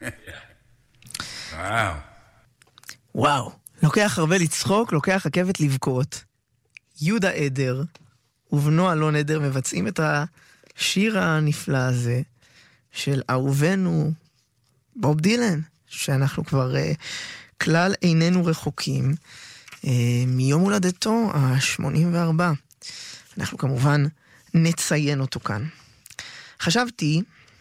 וואו. וואו. לוקח הרבה לצחוק, לוקח רכבת לבכות. יהודה עדר ובנו אלון עדר מבצעים את השיר הנפלא הזה של אהובנו בוב דילן, שאנחנו כבר כלל איננו רחוקים מיום הולדתו ה-84. אנחנו כמובן נציין אותו כאן. חשבתי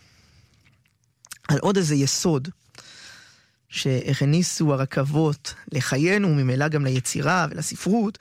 על עוד איזה יסוד שהכניסו הרכבות לחיינו, ממילא גם ליצירה ולספרות,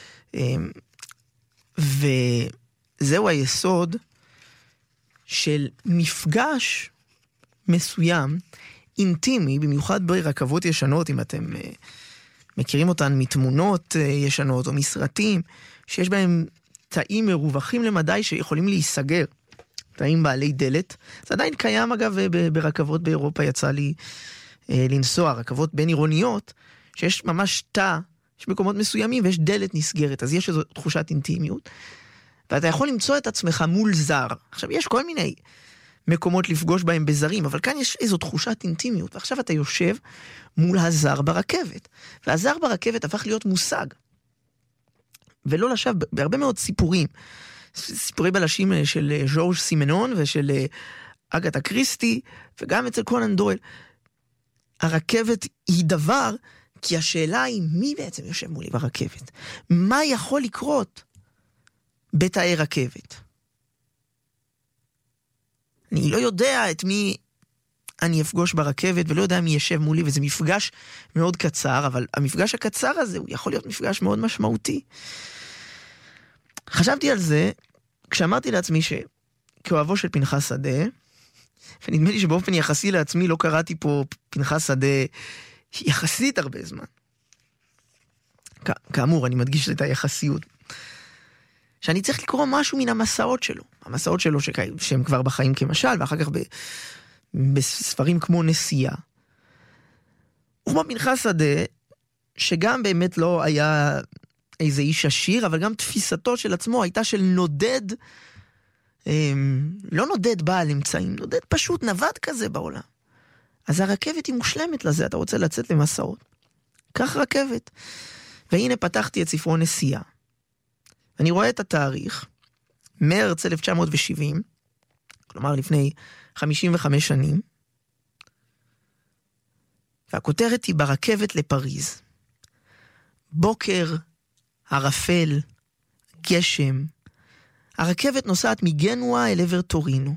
וזהו היסוד של מפגש מסוים, אינטימי, במיוחד ברכבות ישנות, אם אתם מכירים אותן מתמונות ישנות או מסרטים, שיש בהם תאים מרווחים למדי שיכולים להיסגר, תאים בעלי דלת. זה עדיין קיים אגב ברכבות באירופה, יצא לי לנסוע, רכבות בין עירוניות, שיש ממש תא, יש מקומות מסוימים ויש דלת נסגרת, אז יש איזו תחושת אינטימיות, ואתה יכול למצוא את עצמך מול זר. עכשיו יש כל מיני מקומות לפגוש בהם בזרים, אבל כאן יש איזו תחושת אינטימיות, ועכשיו אתה יושב מול הזר ברכבת, והזר ברכבת הפך להיות מושג, ולא לשווא, בהרבה מאוד סיפורים, סיפורי בלשים של ז'ורג' סימנון ושל אגתה קריסטי, וגם אצל קונן דויל, הרכבת היא דבר, כי השאלה היא מי בעצם יושב מולי ברכבת? מה יכול לקרות בתאי רכבת? אני לא יודע את מי אני אפגוש ברכבת, ולא יודע מי ישב מולי, וזה מפגש מאוד קצר, אבל המפגש הקצר הזה הוא יכול להיות מפגש מאוד משמעותי. חשבתי על זה, כשאמרתי לעצמי שכאוהבו של פנחס שדה, ונדמה לי שבאופן יחסי לעצמי לא קראתי פה פנחס שדה יחסית הרבה זמן. כאמור, אני מדגיש את היחסיות. שאני צריך לקרוא משהו מן המסעות שלו. המסעות שלו שהם כבר בחיים כמשל, ואחר כך בספרים כמו נסיעה. וכמו פנחס שדה, שגם באמת לא היה איזה איש עשיר, אבל גם תפיסתו של עצמו הייתה של נודד, לא נודד בעל אמצעים, נודד פשוט נווד כזה בעולם. אז הרכבת היא מושלמת לזה, אתה רוצה לצאת למסעות. כך רכבת. והנה פתחתי את ספרו נסיעה. אני רואה את התאריך, מרץ 1970, כלומר לפני 55 שנים, והכותרת היא ברכבת לפריז. בוקר, ערפל, גשם, הרכבת נוסעת מגנואה אל עבר טורינו.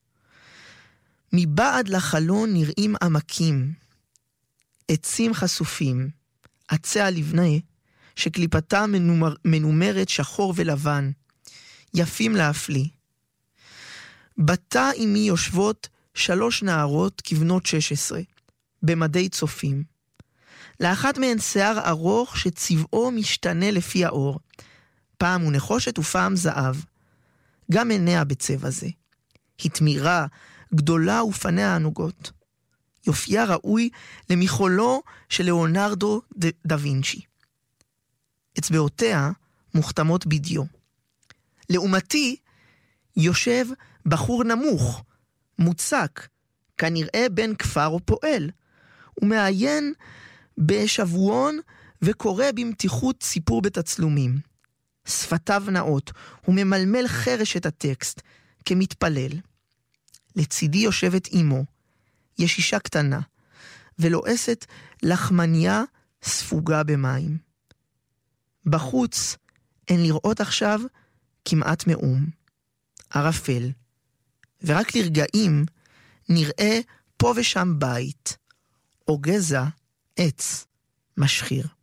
מבעד לחלון נראים עמקים, עצים חשופים, עצי הלבנה, שקליפתה מנומרת שחור ולבן, יפים להפליא. בתא עמי יושבות 3 נערות כבנות 16, במדי צופים. לאחת מהן שיער ארוך שצבעו משתנה לפי האור, פעם הוא נחושת ופעם זהב. גם עיניה בצבע זה. היא תמירה, גדולה ופניה ענוגות. יופייה ראוי למחולו של ליאונרדו דה וינצ'י. אצבעותיה מוכתמות בדיו. לעומתי יושב בחור נמוך, מוצק, כנראה בן כפר או פועל. הוא מעיין בשבועון וקורא במתיחות סיפור בתצלומים. שפתיו נאות, הוא ממלמל חרש את הטקסט, כמתפלל. לצידי יושבת אמו, ישישה קטנה, ולועסת לחמניה ספוגה במים. בחוץ אין לראות עכשיו כמעט מאום, ערפל, ורק לרגעים נראה פה ושם בית, או גזע עץ משחיר.